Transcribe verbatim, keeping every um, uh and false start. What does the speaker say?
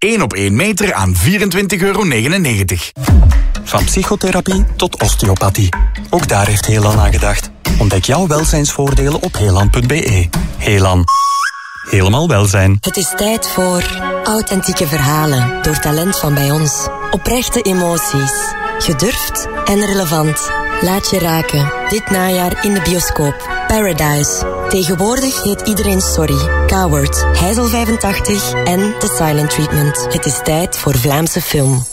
één op één meter aan vierentwintig euro negenennegentig. Van psychotherapie tot osteopathie. Ook daar heeft Helan aan gedacht. Ontdek jouw welzijnsvoordelen op helan punt b e. Helan. Helemaal welzijn. Het is tijd voor authentieke verhalen door talent van bij ons. Oprechte emoties. Gedurfd en relevant. Laat je raken. Dit najaar in de bioscoop. Paradise. Tegenwoordig heet iedereen Sorry. Coward. Heizel vijfentachtig en The Silent Treatment. Het is tijd voor Vlaamse film.